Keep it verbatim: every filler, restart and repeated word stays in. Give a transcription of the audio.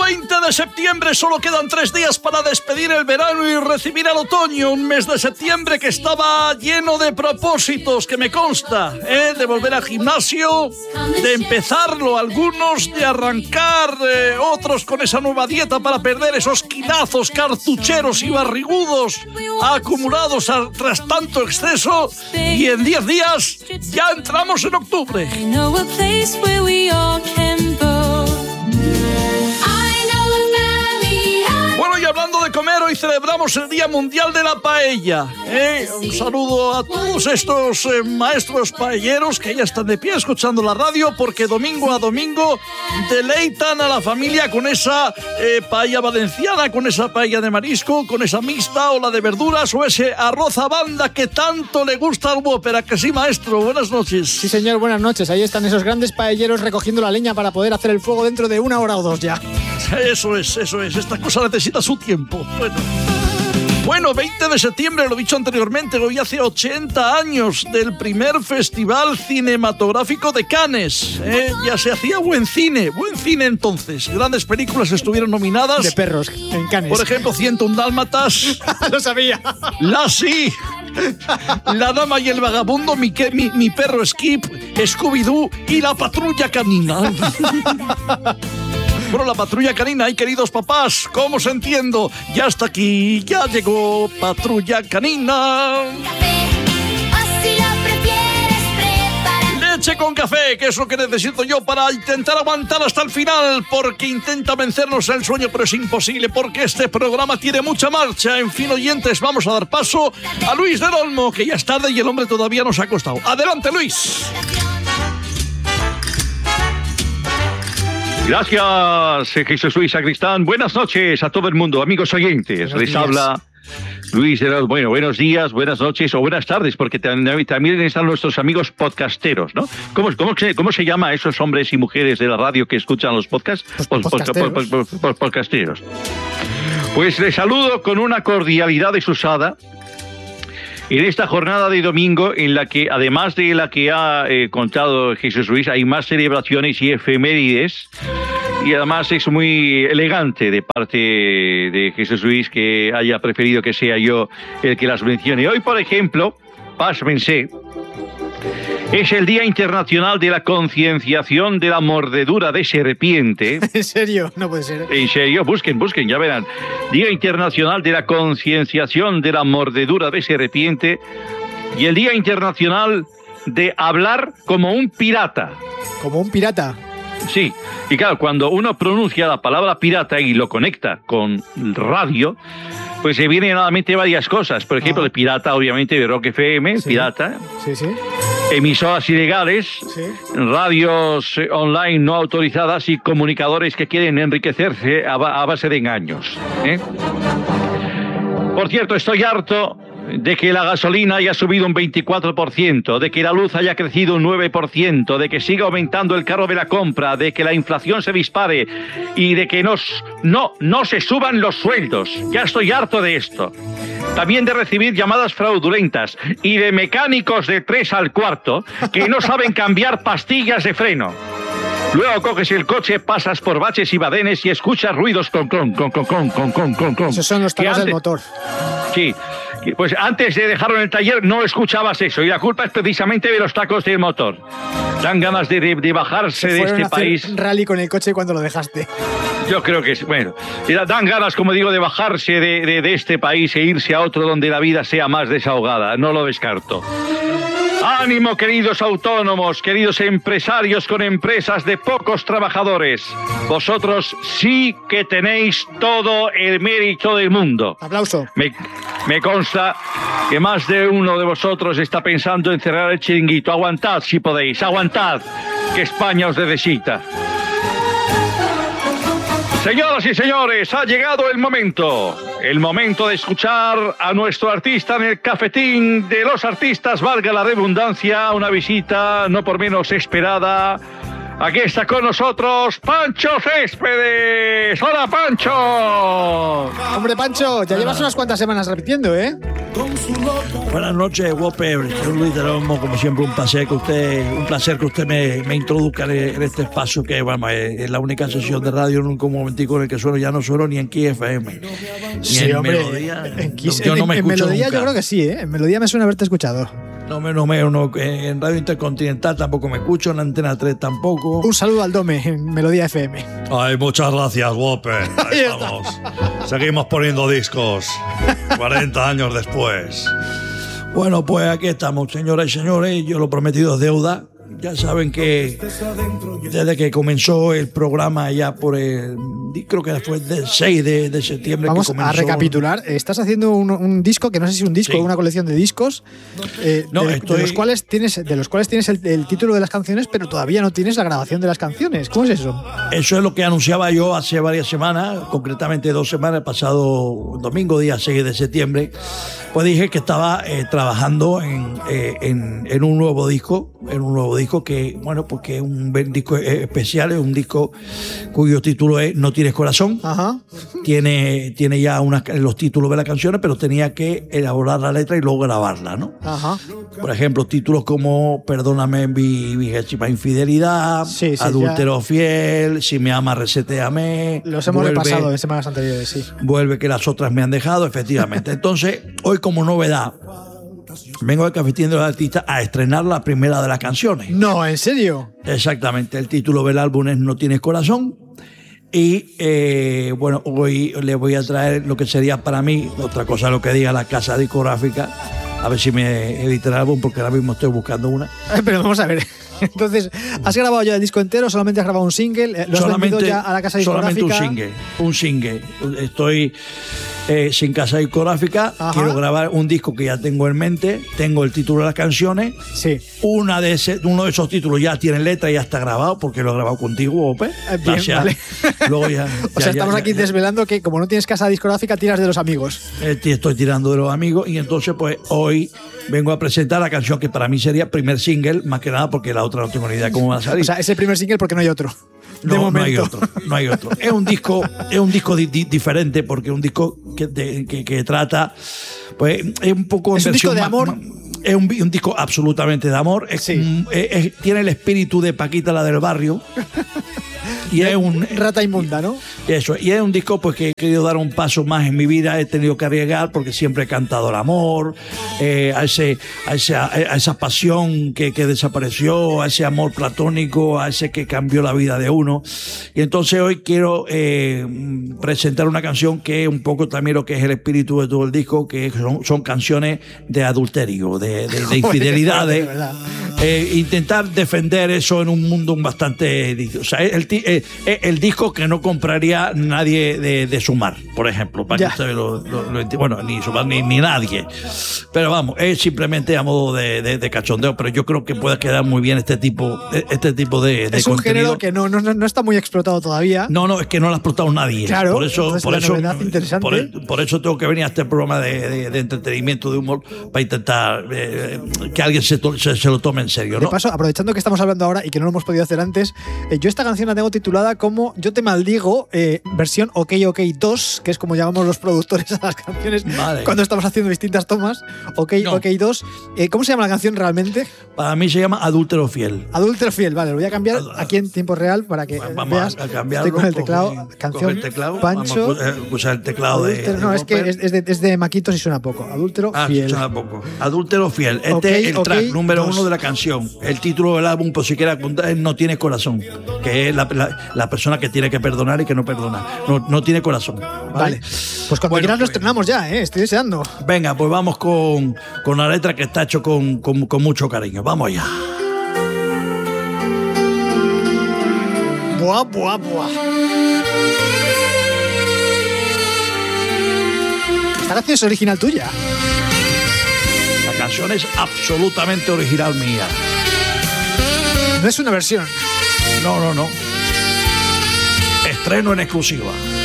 veinte de septiembre, solo quedan tres días para despedir el verano y recibir el otoño. Un mes de septiembre que estaba lleno de propósitos, que me consta, ¿eh? De volver al gimnasio, de empezarlo algunos, de arrancar eh, otros con esa nueva dieta para perder esos kilazos cartucheros y barrigudos acumulados a, tras tanto exceso. Y en diez días ya entramos en octubre. Bueno, y hablando de comer, hoy celebramos el Día Mundial de la Paella. ¿eh? Un saludo a todos estos eh, maestros paelleros que ya están de pie escuchando la radio, porque domingo a domingo deleitan a la familia con esa eh, paella valenciana, con esa paella de marisco, con esa mixta o la de verduras o ese arroz a banda que tanto le gusta al Whopper. ¿A que sí, maestro? Buenas noches. Sí, señor, buenas noches. Ahí están esos grandes paelleros recogiendo la leña para poder hacer el fuego dentro de una hora o dos ya. Eso es, eso es. Esta cosa necesita su tiempo. Bueno. Bueno, veinte de septiembre, lo he dicho anteriormente, hoy hace ochenta años del primer Festival Cinematográfico de Cannes. ¿eh? Ya se hacía buen cine, buen cine entonces. Grandes películas estuvieron nominadas. De perros, en Cannes. Por ejemplo, ciento un Dálmatas. Lo sabía. Lassie. La Dama y el Vagabundo, mi, mi, mi perro Skip, Scooby-Doo y La Patrulla Canina. Bueno, La Patrulla Canina, ay, queridos papás, ¿cómo os entiendo? Ya está aquí, ya llegó Patrulla Canina. Leche con café, que es lo que necesito yo para intentar aguantar hasta el final, porque intenta vencernos el sueño, pero es imposible, porque este programa tiene mucha marcha. En fin, oyentes, vamos a dar paso a Luis del Olmo, que ya es tarde y el hombre todavía nos ha costado. Adelante, Luis. Gracias, Jesús Luis Sacristán. Buenas noches a todo el mundo, amigos oyentes. Les habla Luis de los... Bueno, buenos días, buenas noches o buenas tardes, porque también están nuestros amigos podcasteros, ¿no? ¿Cómo, cómo, cómo se llama a esos hombres y mujeres de la radio que escuchan los podcasts? Pod, podcasteros. Pod, pod, pod, pod, podcasteros. Pues les saludo con una cordialidad desusada en esta jornada de domingo, en la que, además de la que ha eh, contado Jesús Luis, hay más celebraciones y efemérides. Y además es muy elegante de parte de Jesús Luis que haya preferido que sea yo el que las mencione. Hoy, por ejemplo, pásmense, es el Día Internacional de la Concienciación de la Mordedura de Serpiente. ¿En serio? No puede ser. En serio, busquen, busquen, ya verán. Día Internacional de la Concienciación de la Mordedura de Serpiente y el Día Internacional de Hablar como un Pirata. ¿Como un pirata? Sí, y claro, cuando uno pronuncia la palabra pirata y lo conecta con radio, pues se vienen a la mente varias cosas. Por ejemplo, ah. el pirata, obviamente, de Rock F M, sí. pirata. Sí, sí. Emisoras ilegales, sí. radios online no autorizadas y comunicadores que quieren enriquecerse a, a base de engaños. ¿eh? Por cierto, estoy harto de que la gasolina haya subido un veinticuatro por ciento, de que la luz haya crecido un nueve por ciento, de que siga aumentando el carro de la compra, de que la inflación se dispare y de que nos, no, no se suban los sueldos. Ya estoy harto de esto. También de recibir llamadas fraudulentas y de mecánicos de tres al cuarto que no saben cambiar pastillas de freno. Luego coges el coche, pasas por baches y badenes y escuchas ruidos con con con con con con con con con. Esos son los tacos del motor. Sí, pues antes de dejarlo en el taller no escuchabas eso y la culpa es precisamente de los tacos del motor. Dan ganas de, de, de bajarse de este a país. Hacer rally con el coche cuando lo dejaste. Yo creo que es, bueno, dan ganas, como digo, de bajarse de, de, de este país e irse a otro donde la vida sea más desahogada. No lo descarto. Ánimo, queridos autónomos, queridos empresarios con empresas de pocos trabajadores. Vosotros sí que tenéis todo el mérito del mundo. Aplauso. Me, me consta que más de uno de vosotros está pensando en cerrar el chiringuito. Aguantad si podéis, aguantad, que España os necesita. Señoras y señores, ha llegado el momento, el momento de escuchar a nuestro artista en el cafetín de los artistas, valga la redundancia, una visita no por menos esperada Aquí está con nosotros Pancho Céspedes. ¡Hola, Pancho! Hombre, Pancho, ya llevas unas cuantas semanas repitiendo, ¿eh? Buenas noches, Whopper. Soy Luis de Lomo, como siempre, un placer que usted, un placer que usted me, me introduzca en este espacio que, vamos, es la única sesión de radio en un momentico en el que sueno, ya no sueno ni en Kiss F M. Ni Sí, en hombre, Melodía. en, Kiss, yo no me en, en escucho Melodía nunca. yo creo que sí, ¿eh? En Melodía me suena haberte escuchado. No me, no me, no, en Radio Intercontinental tampoco me escucho, en Antena tres tampoco. Un saludo al Dome en Melodía F M. Ay, muchas gracias, Whopper. Ahí estamos. Seguimos poniendo discos. cuarenta años después. Bueno, pues aquí estamos, señoras y señores. Yo lo prometido es deuda. Ya saben que desde que comenzó el programa, ya por el, creo que fue el seis de, de septiembre. Vamos que comenzó, a recapitular. Estás haciendo un, un disco, que no sé si es un disco o Sí. una colección de discos, eh, No, de, estoy- de los cuales tienes, de los cuales tienes el, el título de las canciones, pero todavía no tienes la grabación de las canciones. ¿Cómo es eso? Eso es lo que anunciaba yo hace varias semanas, concretamente dos semanas, el pasado domingo, día seis de septiembre. Pues dije que estaba eh, trabajando en, eh, en, en un nuevo disco, en un nuevo disco que, bueno, porque es un disco especial, es un disco cuyo título es No tienes corazón. Ajá. Tiene, tiene ya unas, los títulos de las canciones, pero tenía que elaborar la letra y luego grabarla, ¿no? Ajá. Por ejemplo, títulos como Perdóname mi vigésima infidelidad, Sí, sí, Adúltero fiel, Si me amas, resetéame. Los hemos vuelve, repasado en semanas anteriores, sí. Vuelve que las otras me han dejado, efectivamente. Entonces, hoy como novedad, vengo al Cafetín de los Artistas a estrenar la primera de las canciones. No, ¿en serio? Exactamente, el título del álbum es No tienes corazón. Y eh, bueno, hoy le voy a traer lo que sería para mí, otra cosa lo que diga la casa discográfica, a ver si me edita el álbum, porque ahora mismo estoy buscando una. Pero vamos a ver. Entonces, ¿has grabado ya el disco entero? ¿Solamente has grabado un single? ¿Lo has vendido ya a la casa solamente discográfica? un single, un single. Estoy eh, sin casa discográfica, Ajá. quiero grabar un disco que ya tengo en mente, tengo el título de las canciones. Sí. Una de ese, uno de esos títulos ya tiene letra y ya está grabado, porque lo he grabado contigo, Ope. Eh, bien, Gracias. vale. Luego ya, O ya- sea, ya- estamos ya- aquí ya- desvelando que como no tienes casa discográfica, tiras de los amigos. eh, estoy tirando de los amigos y entonces pues hoy vengo a presentar la canción que para mí sería primer single, más que nada porque la otra no tengo ni idea cómo va a salir. O sea, es el primer single porque no hay otro. De No, momento. no hay otro, no hay otro. Es un disco, es un disco di- di- diferente porque es un disco que, de- que, que trata, pues es un poco en ¿Es un disco versión de más- amor? más- es un, vi- un disco absolutamente de amor. Es, Sí. un- es- es- tiene el espíritu de Paquita, la del barrio. Y es un Rata inmunda, ¿no? eso, y es un disco pues que he querido dar un paso más en mi vida, he tenido que arriesgar porque siempre he cantado el amor, eh, a, ese, a, esa, a esa pasión que, que desapareció, a ese amor platónico, a ese que cambió la vida de uno. Y entonces hoy quiero eh, presentar una canción que es un poco también lo que es el espíritu de todo el disco, que son, son canciones de adulterio, de, de, de infidelidades. De verdad. Eh, intentar defender eso en un mundo bastante... O sea, el, ti- eh, eh, el disco que no compraría nadie de, de Sumar, por ejemplo, para Ya. que ustedes lo, lo- lo enti- bueno, ni Sumar ni, ni nadie. Pero vamos, es simplemente a modo de, de- de cachondeo, pero yo creo que puede quedar muy bien este tipo, este tipo de, de Es un contenido. género que no, no, no está muy explotado todavía. No, no, es que no lo ha explotado nadie. Claro, por eso, entonces por la eso, novedad interesante. por, el- por eso tengo que venir a este programa de, de- de entretenimiento, de humor, para intentar eh, que alguien se, to- se, se lo tome en serio, De ¿no? paso, aprovechando que estamos hablando ahora y que no lo hemos podido hacer antes, eh, yo esta canción la tengo titulada como Yo te maldigo, eh, versión OK OK dos, que es como llamamos los productores a las canciones Vale. cuando estamos haciendo distintas tomas. OK No. OK dos. Eh, ¿Cómo se llama la canción realmente? Para mí se llama Adúltero Fiel. Adúltero fiel, vale, lo voy a cambiar Ad- aquí en tiempo real para que Vamos veas. a cambiarlo. Estoy con el coge- teclado, coge canción, el teclado, Pancho. vamos a pu- eh, usar el teclado de. Adúltero- de no, es que Whopper. es, es de, es de Maquitos y suena poco. Adúltero Ah, fiel. suena poco. Adúltero Fiel. Este Ok, es el ok, track número dos. uno de la canción. El título del álbum, por si quieres apuntar, es No Tienes Corazón. Que es la, la- la persona que tiene que perdonar y que no perdona. No, no tiene corazón. ¿vale? Vale. Pues cuando Bueno, quieras lo pues- estrenamos ya, ¿eh? Estoy deseando. Venga, pues vamos con, con la letra que está hecho con, con, con mucho cariño. Vamos allá. Buah, buah, buah. Esta canción es original tuya. La canción es absolutamente original mía. No es una versión. No, no, no. Estreno en exclusiva.